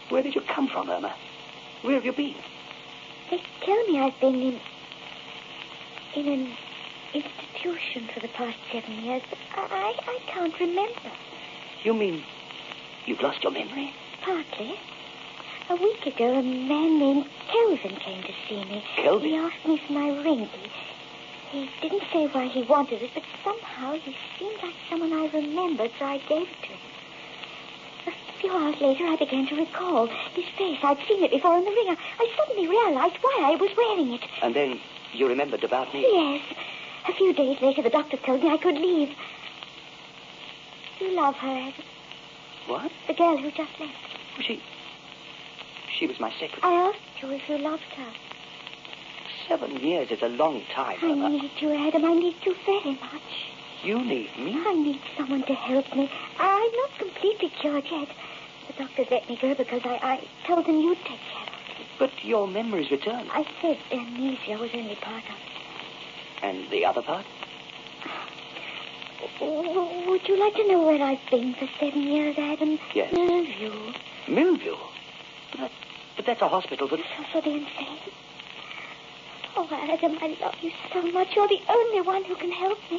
Where did you come from, Irma? Where have you been? They tell me I've been in an institution for the past 7 years, but I can't remember. You mean you've lost your memory? Partly. A week ago, a man named Kelvin came to see me. Kelvin? He asked me for my ring. He didn't say why he wanted it, but somehow he seemed like someone I remembered, so I gave it to him. A few hours later, I began to recall his face. I'd seen it before in the ring. I suddenly realized why I was wearing it. And then you remembered about me? Yes. A few days later, the doctor told me I could leave. You love her, Adam? What? The girl who just left. She was my secretary. I asked you if you loved her. 7 years is a long time, Irma. I need you, Adam. I need you very much. You need me? I need someone to help me. I'm not completely cured yet. The doctors let me go because I told them you'd take care of me. But your memory's returned. I said amnesia was only part of it. And the other part? Would you like to know where I've been for 7 years, Adam? Yes. Millview. Millview? But that's a hospital for... For the insane. Oh, Adam, I love you so much. You're the only one who can help me.